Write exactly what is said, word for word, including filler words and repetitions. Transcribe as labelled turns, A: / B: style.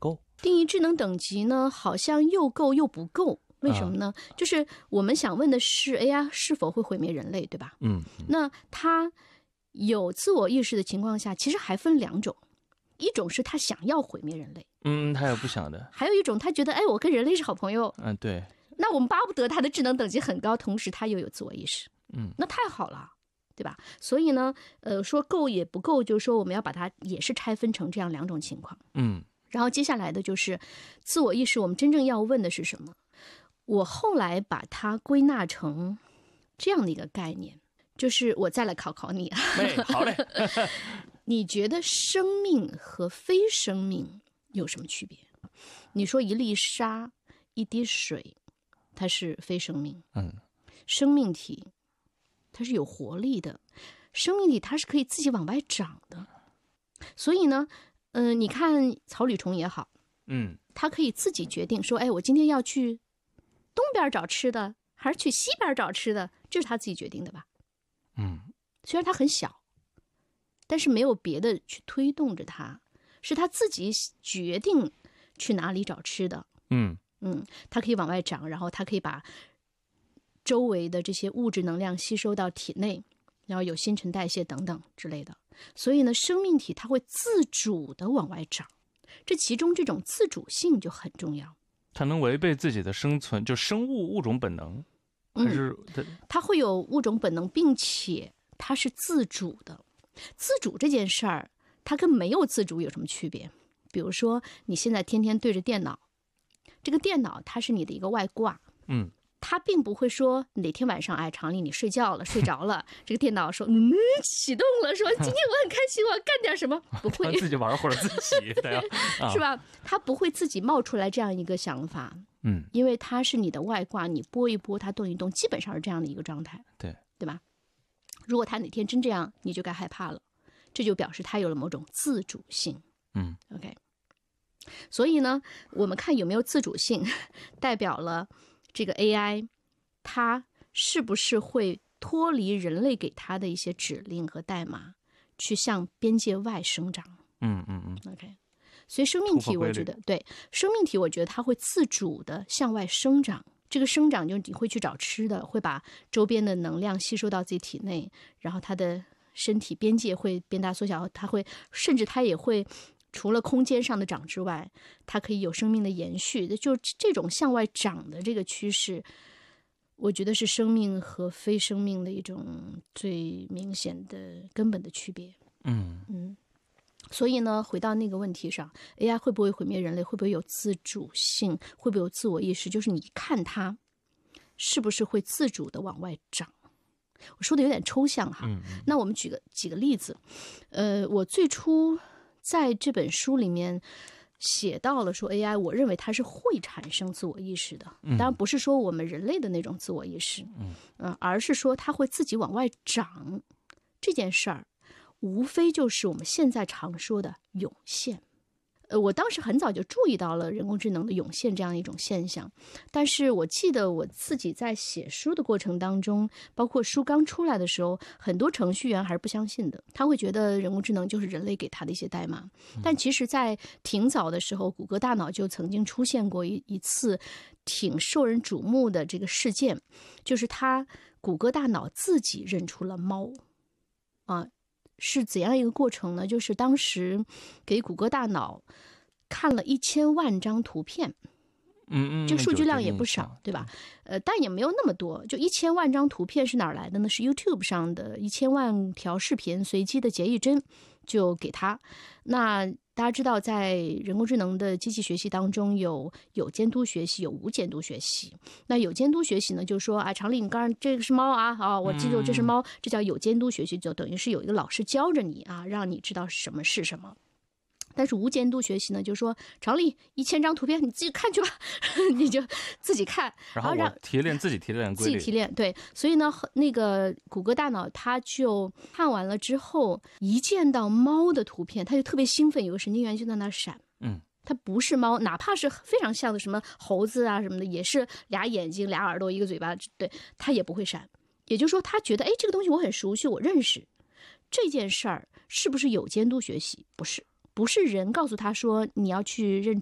A: 够？
B: 定义智能等级呢，好像又够又不够。为什么呢？啊、就是我们想问的是 A I 是否会毁灭人类，对吧？
A: 嗯，嗯
B: 那它有自我意识的情况下，其实还分两种，一种是他想要毁灭人类，
A: 嗯，他也不想的；
B: 还有一种他觉得，哎，我跟人类是好朋友，
A: 嗯，对。
B: 那我们巴不得他的智能等级很高，同时他又有自我意识，
A: 嗯，
B: 那太好了，对吧？所以呢，呃，说够也不够，就是说我们要把它也是拆分成这样两种情况。
A: 嗯，
B: 然后接下来的就是自我意识，我们真正要问的是什么？我后来把它归纳成这样的一个概念，就是我再来考考你。
A: 哎，好嘞。
B: 你觉得生命和非生命有什么区别？你说一粒沙、一滴水，它是非生命。
A: 嗯，
B: 生命体它是有活力的，生命体它是可以自己往外长的。所以呢，嗯、呃，你看草履虫也好，
A: 嗯，
B: 它可以自己决定说，哎，我今天要去东边找吃的，还是去西边找吃的，这是他自己决定的吧？
A: 嗯，
B: 虽然它很小，但是没有别的去推动着它，是他自己决定去哪里找吃的。
A: 嗯
B: 嗯，它可以往外长，然后它可以把周围的这些物质能量吸收到体内，然后有新陈代谢等等之类的。所以呢，生命体它会自主的往外长，这其中这种自主性就很重要。
A: 它能违背自己的生存，就生物物种本能，还是
B: 它会有物种本能，并且它是自主的。自主这件事儿，它跟没有自主有什么区别？比如说，你现在天天对着电脑，这个电脑它是你的一个外挂，
A: 嗯，
B: 它并不会说哪天晚上，哎，常理你睡觉了，睡着了，这个电脑说，嗯，启动了，说今天我很开心，我要干点什么，不会
A: 自己玩会儿自己，对啊，
B: 是吧？它不会自己冒出来这样一个想法，
A: 嗯，
B: 因为它是你的外挂，你拨一拨，它动一动，基本上是这样的一个状态，
A: 对，
B: 对吧？如果它哪天真这样，你就该害怕了，这就表示它有了某种自主性。
A: 嗯
B: ，OK。所以呢，我们看有没有自主性，代表了这个 A I 它是不是会脱离人类给它的一些指令和代码，去向边界外生长。
A: 嗯嗯嗯
B: ，OK。所以生命体，我觉得对生命体，我觉得它会自主的向外生长。这个生长就是你会去找吃的，会把周边的能量吸收到自己体内，然后它的身体边界会变大缩小，它会甚至它也会除了空间上的长之外，它可以有生命的延续。就这种向外长的这个趋势，我觉得是生命和非生命的一种最明显的根本的区别。
A: 嗯
B: 嗯。所以呢，回到那个问题上 ，A I 会不会毁灭人类？会不会有自主性？会不会有自我意识？就是你看它是不是会自主的往外长？我说的有点抽象哈。
A: 嗯，
B: 那我们举个几个例子。呃，我最初在这本书里面写到了说 A I， 我认为它是会产生自我意识的。当然不是说我们人类的那种自我意识，嗯、呃，而是说它会自己往外长这件事儿。无非就是我们现在常说的涌现。呃，我当时很早就注意到了人工智能的涌现这样一种现象，但是我记得我自己在写书的过程当中，包括书刚出来的时候，很多程序员还是不相信的，他会觉得人工智能就是人类给他的一些代码。但其实在挺早的时候，谷歌大脑就曾经出现过一一次挺受人瞩目的这个事件，就是他谷歌大脑自己认出了猫啊。是怎样一个过程呢？就是当时给谷歌大脑看了一千万张图片，
A: 嗯嗯，
B: 这个数据量也不少，对吧？呃，但也没有那么多，就一千万张图片是哪儿来的呢？是 YouTube 上的一千万条视频随机的截一帧就给他。那大家知道，在人工智能的机器学习当中有有监督学习，有无监督学习。那有监督学习呢，就是说啊，常理，你刚才这个是猫啊，啊，我记住这是猫，嗯、这叫有监督学习，就等于是有一个老师教着你啊，让你知道什么是什么。但是无监督学习呢，就是说常理一千张图片你自己看去吧，你就自己看，
A: 然后我提炼自己提炼规律，
B: 自己提炼。对，所以呢，那个谷歌大脑它就看完了之后，一见到猫的图片，它就特别兴奋，有个神经元就在那闪。
A: 嗯，
B: 它不是猫，哪怕是非常像的什么猴子啊什么的，也是俩眼睛、俩耳朵、一个嘴巴，对，它也不会闪。也就是说，他觉得，哎，这个东西我很熟悉，我认识。这件事儿是不是有监督学习？不是。不是人告诉他说你要去认